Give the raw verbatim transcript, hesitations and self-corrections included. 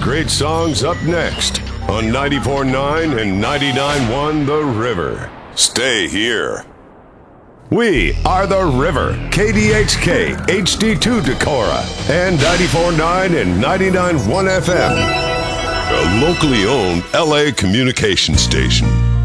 great songs up next on ninety-four point nine and ninety-nine point one The River. Stay here. We are The River, K D H K, H D two Decorah, and ninety-four point nine and ninety-nine point one F M. A locally owned L A communication station.